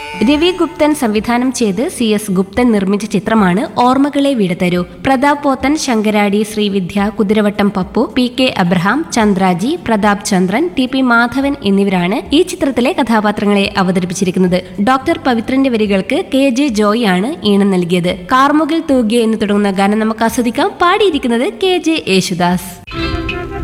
രവി ഗുപ്തൻ സംവിധാനം ചെയ്ത് CS ഗുപ്തൻ നിർമ്മിച്ച ചിത്രമാണ് ഓർമ്മകളെ വിടതരൂ. പ്രതാപ് പോത്തൻ, ശങ്കരാടി, ശ്രീവിദ്യ, കുതിരവട്ടം പപ്പു, PK അബ്രഹാം, ചന്ദ്രാജി, പ്രതാപ് ചന്ദ്രൻ, TP മാധവൻ എന്നിവരാണ് ഈ ചിത്രത്തിലെ കഥാപാത്രങ്ങളെ അവതരിപ്പിച്ചിരിക്കുന്നത്. ഡോക്ടർ പവിത്രന്റെ വരികൾക്ക് KJ ജോയ് ആണ് ഈണം നൽകിയത്. കാർമുകിൽ തൂകിയ എന്ന് തുടങ്ങുന്ന ഗാനം നമുക്ക് ആസ്വദിക്കാം. പാടിയിരിക്കുന്നത് KJ യേശുദാസ്.